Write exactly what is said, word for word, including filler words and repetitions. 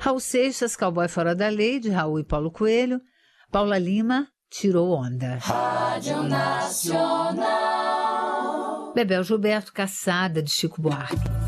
Raul Seixas, Cowboy Fora da Lei, de Raul e Paulo Coelho. Paula Lima, Tirou Onda. Rádio Nacional. Bebel Gilberto, Caçada, de Chico Buarque.